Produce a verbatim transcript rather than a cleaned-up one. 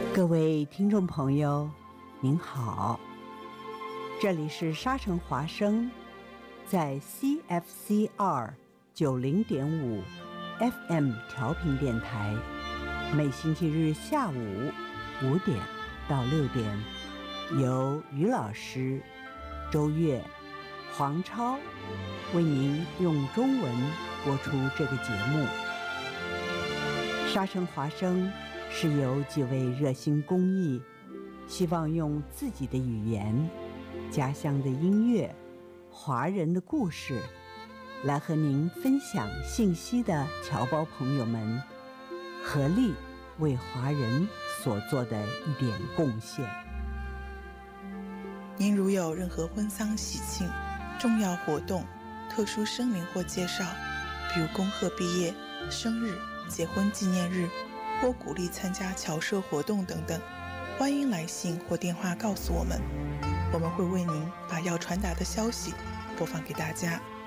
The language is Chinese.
各位听众朋友，您好，这里是沙城华声，在 C F C 二九零点五 F M 调频电台，每星期日下午五点到六点，由于老师、周月、黄超为您用中文播出这个节目。沙城华声是由几位热心公益，希望用自己的语言、家乡的音乐、华人的故事，来和您分享信息的侨胞朋友们，合力为华人所做的一点贡献。 您如有任何婚丧喜庆、重要活动、特殊声明或介绍，比如恭贺毕业、生日、结婚纪念日，或鼓励参加侨社活动等等，欢迎来信或电话告诉我们，我们会为您把要传达的消息播放给大家。